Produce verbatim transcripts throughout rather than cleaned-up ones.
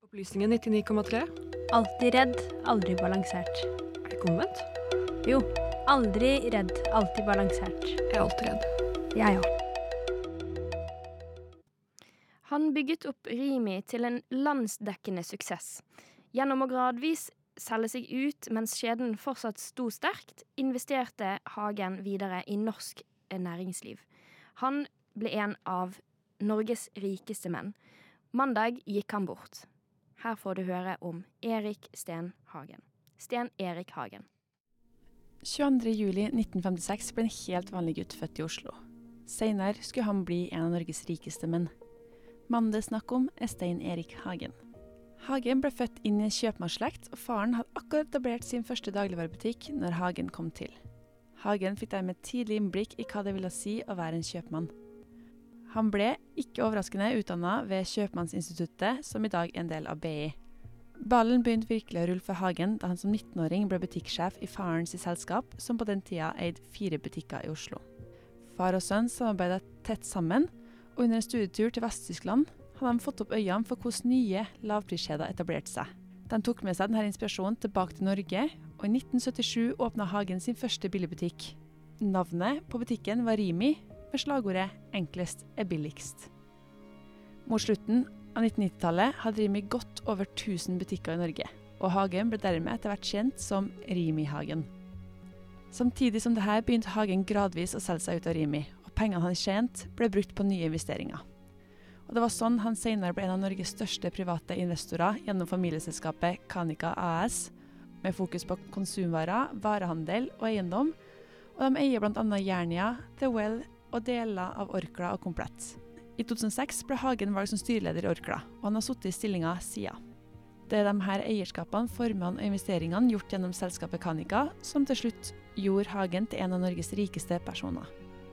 Opplysningen nittini komma tre. Alltid redd, aldri balansert. Er det ikke omvendt? Jo, aldri redd, alltid balansert. Jeg er alltid redd. Jeg òg. Han bygget opp Rimi til en landsdekkende suksess. Gjennom å gradvis selge seg ut mens kjeden fortsatt sto sterkt, investerte Hagen videre i norsk næringsliv. Han ble en av Norges rikeste menn. Mandag gikk han bort. Her får du høre om Erik Sten Hagen. Sten Erik Hagen. tjueandre juli nitten femtiseks ble en helt vanlig gutt født i Oslo. Senere skulle han bli en av Norges rikeste menn. Mannen det snakk om er Stein Erik Hagen. Hagen ble født inn i en kjøpmannsslekt, og faren hadde akkurat etablert sin første dagligvarebutikk når Hagen kom til. Hagen fikk dermed tidlig innblikk i hva det ville si å være en kjøpmann. Han ble, ikke overraskende, utdannet ved Kjøpmannsinstituttet, som i dag er en del av B I. Ballen begynte virkelig å rulle for Hagen da han som nittenåring ble butikksjef i farens selskap, som på den tida eide fire butikker i Oslo. Far og sønn samarbeidet tett sammen, og under en studietur til Vest-Tyskland hadde de fått opp øynene for hvordan nye lavpriskjeder etablerte seg. De tok med seg denne inspirasjonen tilbake til Norge, og i nitten syttisju åpnet Hagen sin første billigbutikk. Navnet på butikken var Rimi, med slagordet «Enklest er billigst». Mot slutten av nittennitti-tallet hadde Rimi gått over tusen butikker i Norge, og Hagen ble dermed etter hvert kjent som Rimi Hagen. Samtidig som dette begynte Hagen gradvis å selge seg ut av Rimi, og pengene han tjente ble brukt på nye investeringer. Og det var sånn han senere ble en av Norges største private investorer gjennom familieselskapet Canica A S, med fokus på konsumvarer, varehandel og eiendom, og de eier blant annet Jernia, The Well og deler av Orkla og Komplett. I to tusen og seks ble Hagen valgt som styreleder i Orkla, og han har sittet i stillingen siden. Det er de her eierskapene, formene og investeringene gjort gjennom selskapet Canica, som til slutt gjorde Hagen til en av Norges rikeste personer.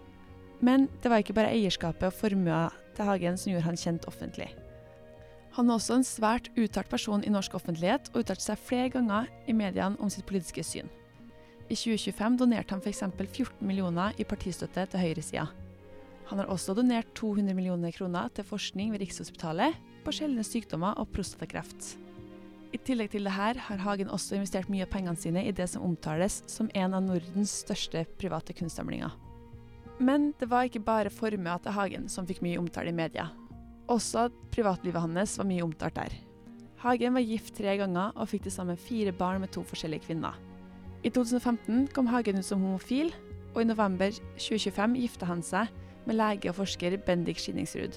Men det var ikke bare eierskapet og formuen til Hagen som gjorde han kjent offentlig. Han er også en svært uttalt person i norsk offentlighet, og uttalte seg flere ganger i mediene om sitt politiske syn. I tjue tjuefem donerte han for eksempel fjorten millioner i partistøtte til høyresida. Han har også donert to hundre millioner kroner til forskning ved Rikshospitalet på sjeldne sykdommer og prostatakreft. I tillegg til dette har Hagen også investert mye av pengene sine i det som omtales som en av Nordens største private kunstsamlinger. Men det var ikke bare formuen til Hagen som fikk mye omtale i media. Også privatlivet hans var mye omtalt der. Hagen var gift tre ganger og fikk til sammen fire barn med to forskjellige kvinner. I to tusen og femten kom Hagen ut som homofil, og i november tjue tjuefem giftet han seg med lege og forsker Bendik Skillingsrud.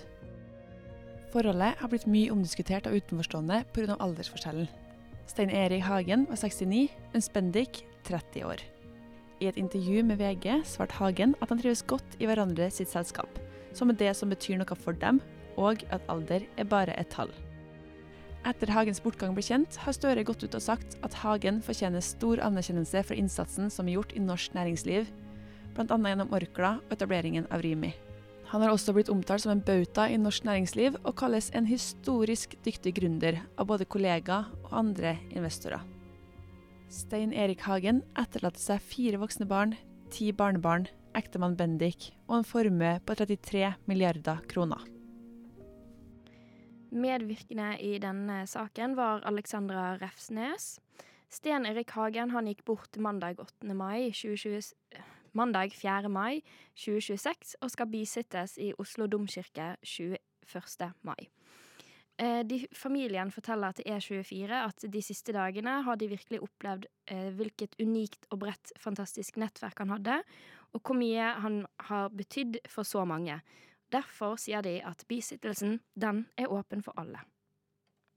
Forholdet har blitt mye omdiskutert av utenforstående på grunn av aldersforskjellen. Stein Erik Hagen var sekstini, mens Bendik tretti år. I et intervju med V G svarte Hagen at han trives godt i hverandre sitt selskap, som er det som betyr noe for dem, og at alder er bare et tall. Etter Hagens bortgang ble kjent, har Støre gått ut og sagt at Hagen fortjener stor anerkjennelse for innsatsen som er gjort i norsk næringsliv, blant annet gjennom Orkla og etableringen av Rimi. Han har også blitt omtalt som en bauta i norsk næringsliv og kalles en historisk dyktig gründer av både kollegaer og andre investorer. Stein Erik Hagen etterlater seg fire voksne barn, ti barnebarn, ektemann Bendik og en formue på trettitre milliarder kroner. Medvirkende i denne saken var Alexandra Refsnes. Sten Erik Hagen han gikk bort mandag åttende mai tjue tjue, mandag fjerde mai tjue tjueseks og skal bisittes i Oslo Domkirke tjueførste mai. Eh, de, familien forteller til E tjuefire at de siste dagene har de virkelig opplevd eh, hvilket unikt og bredt fantastisk nettverk han hadde, og hvor mye han har betydd for så mange. Derfor sier de at bisittelsen, den er åpen for alle.